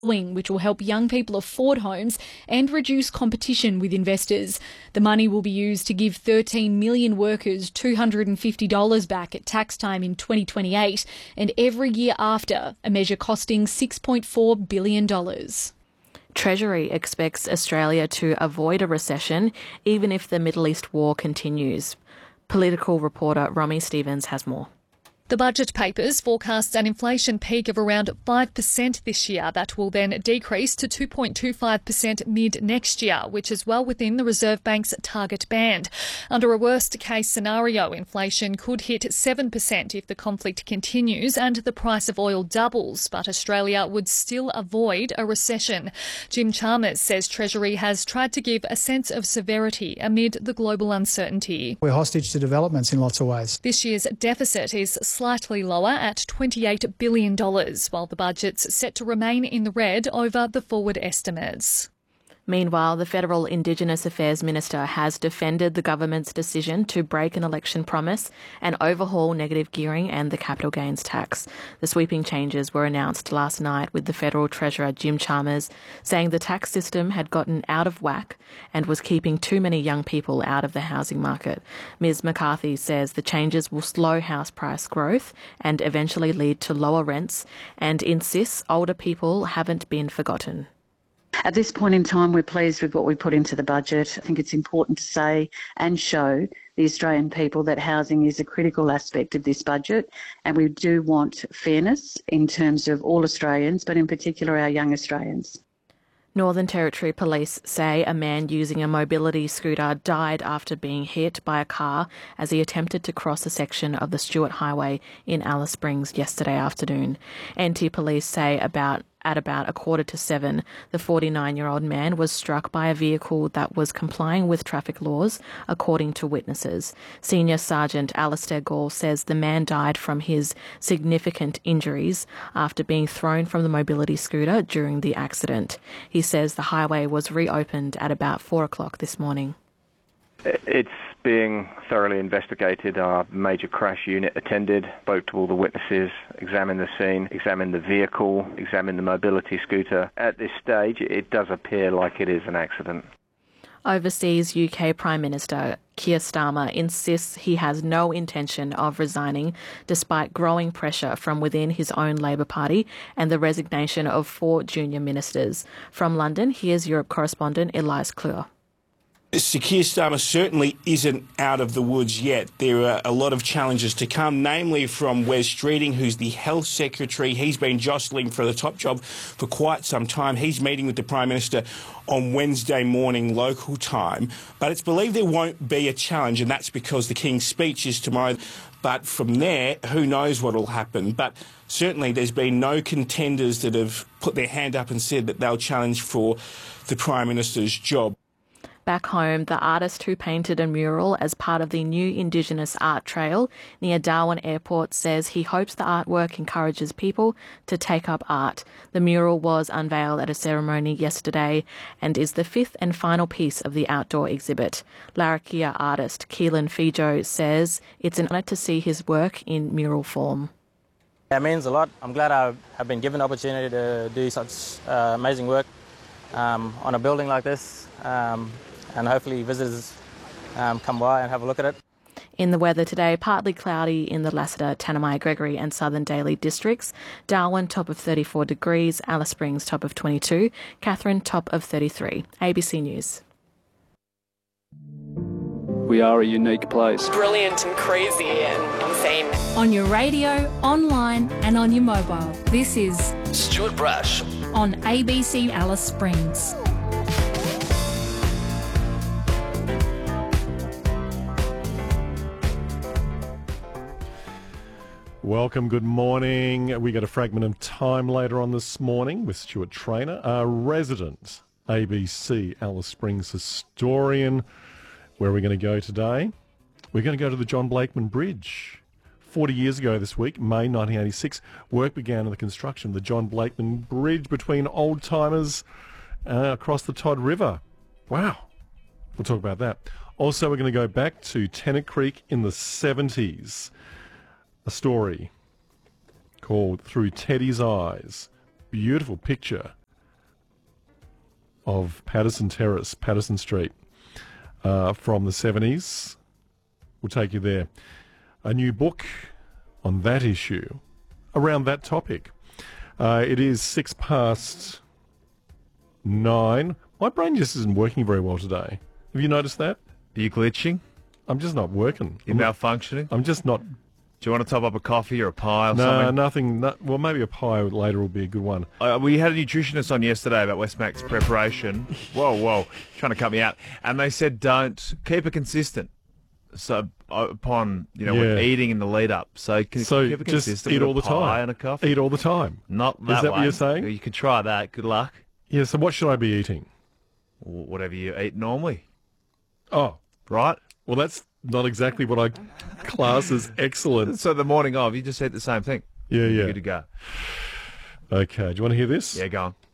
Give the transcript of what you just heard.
which will help young people afford homes and reduce competition with investors. The money will be used to give 13 million workers $250 back at tax time in 2028 and every year after, a measure costing $6.4 billion. Treasury expects Australia to avoid a recession even if the Middle East war continues. Political reporter Romy Stevens has more. The budget papers forecast an inflation peak of around 5% this year that will then decrease to 2.25% mid-next year, which is well within the Reserve Bank's target band. Under a worst-case scenario, inflation could hit 7% if the conflict continues and the price of oil doubles, but Australia would still avoid a recession. Jim Chalmers says Treasury has tried to give a sense of severity amid the global uncertainty. We're hostage to developments in lots of ways. This year's deficit is slightly lower at $28 billion, while the budget's set to remain in the red over the forward estimates. Meanwhile, the Federal Indigenous Affairs Minister has defended the government's decision to break an election promise and overhaul negative gearing and the capital gains tax. The sweeping changes were announced last night, with the Federal Treasurer Jim Chalmers saying the tax system had gotten out of whack and was keeping too many young people out of the housing market. Ms McCarthy says the changes will slow house price growth and eventually lead to lower rents, and insists older people haven't been forgotten. At this point in time, we're pleased with what we put into the budget. I think it's important to say and show the Australian people that housing is a critical aspect of this budget, and we do want fairness in terms of all Australians, but in particular our young Australians. Northern Territory Police say a man using a mobility scooter died after being hit by a car as he attempted to cross a section of the Stewart Highway in Alice Springs yesterday afternoon. NT Police say at about 6:45, the 49-year-old man was struck by a vehicle that was complying with traffic laws, according to witnesses. Senior Sergeant Alistair Gall says the man died from his significant injuries after being thrown from the mobility scooter during the accident. He says the highway was reopened at about 4 o'clock this morning. It's being thoroughly investigated. Our major crash unit attended, spoke to all the witnesses, examined the scene, examined the vehicle, examined the mobility scooter. At this stage, it does appear like it is an accident. Overseas UK Prime Minister Keir Starmer insists he has no intention of resigning despite growing pressure from within his own Labor Party and the resignation of 4 junior ministers. From London, here's Europe correspondent Elias Clure. Sir Keir Starmer certainly isn't out of the woods yet. There are a lot of challenges to come, namely from Wes Streeting, who's the Health Secretary. He's been jostling for the top job for quite some time. He's meeting with the Prime Minister on Wednesday morning local time. But it's believed there won't be a challenge, and that's because the King's speech is tomorrow. But from there, who knows what will happen. But certainly there's been no contenders that have put their hand up and said that they'll challenge for the Prime Minister's job. Back home, the artist who painted a mural as part of the new Indigenous Art Trail near Darwin Airport says he hopes the artwork encourages people to take up art. The mural was unveiled at a ceremony yesterday and is the 5th and final piece of the outdoor exhibit. Larrakia artist Keelan Fijo says it's an honour to see his work in mural form. It means a lot. I'm glad I've been given the opportunity to do such amazing work on a building like this. And hopefully visitors come by and have a look at it. In the weather today, partly cloudy in the Lassiter, Tanami, Gregory and Southern Daly districts. Darwin, top of 34 degrees. Alice Springs, top of 22. Katherine, top of 33. ABC News. We are a unique place. Brilliant and crazy and insane. On your radio, online and on your mobile. This is Stuart Brush on ABC Alice Springs. Welcome, good morning. We get a fragment of time later on this morning with Stuart Traynor, a resident ABC Alice Springs historian. Where are we going to go today? We're going to go to the John Blakeman Bridge. 40 years ago this week, May 1986, work began on the construction of the John Blakeman Bridge between old-timers across the Todd River. Wow. We'll talk about that. Also, we're going to go back to Tennant Creek in the 70s. A story called Through Teddy's Eyes. Beautiful picture of Patterson Terrace, Patterson Street, from the 70s. We'll take you there. A new book on that issue, around that topic. It is 9:06. My brain just isn't working very well today. Have you noticed that? Are you glitching? I'm just not working. You're malfunctioning? I'm just not... Do you want to top up a coffee or a pie or no, something? Nothing. Well, maybe a pie later will be a good one. We had a nutritionist on yesterday about Westmac's preparation. Whoa, trying to cut me out. And they said don't keep it consistent. So upon when eating in the lead up, so keep it just consistent. Eat all the time and a coffee. Eat all the time. Not that Is that way. what you're saying? You could try that. Good luck. Yeah. So what should I be eating? Whatever you eat normally. Oh, right. Well, that's not exactly what I class as excellent. So the morning of, you just eat the same thing. Yeah. You're good to go. Okay. Do you want to hear this? Yeah, go on.